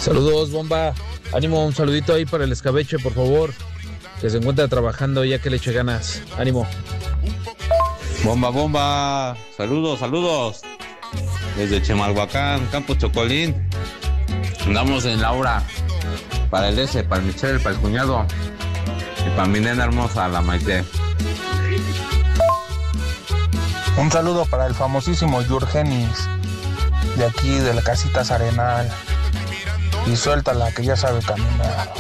Saludos, bomba. Ánimo, un saludito ahí para el escabeche, por favor. Que se encuentra trabajando ya que le eche ganas. Ánimo. Bomba, bomba. Saludos, saludos. Desde Chemalhuacán, Campos Chocolín. Andamos en la hora. Para el S, para el Michelle, para el cuñado. Y para mi nena hermosa, la Maite. Un saludo para el famosísimo Yurgenis, de aquí de la Casitas Arenal. Y suéltala que ya sabe caminar.